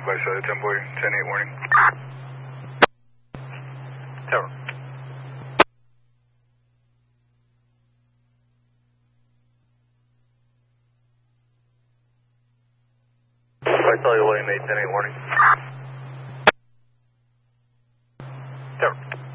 Flight 10 boy, 10-8 warning. Tower. Flight William 8, 10-8 warning. Tower.